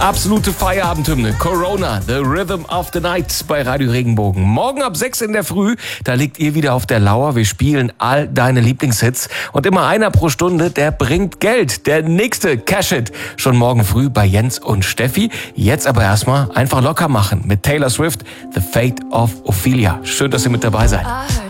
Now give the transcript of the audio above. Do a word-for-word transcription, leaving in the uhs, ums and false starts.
Absolute Feierabendhymne. Corona, The Rhythm of the Night bei Radio Regenbogen. Morgen ab sechs in der Früh, da liegt ihr wieder auf der Lauer. Wir spielen all deine Lieblingshits. Und immer einer pro Stunde, der bringt Geld. Der nächste Cash-It. Schon morgen früh bei Jens und Steffi. Jetzt aber erstmal einfach locker machen mit Taylor Swift, The Fate of Ophelia. Schön, dass ihr mit dabei seid.